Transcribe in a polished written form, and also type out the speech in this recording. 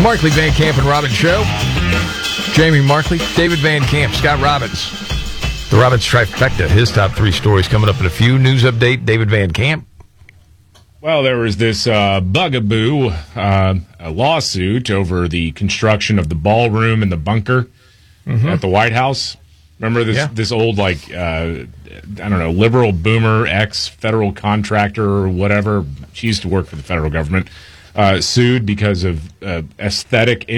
Markley, Van Camp, and Robbins Show. Jamie Markley, David Van Camp, Scott Robbins. The Robbins trifecta. His top three stories coming up in a few. News update, David Van Camp. Well, there was this bugaboo, a lawsuit over the construction of the ballroom and the bunker at the White House. Remember this old, liberal boomer, ex-federal contractor or whatever. She used to work for the federal government. Sued because of aesthetic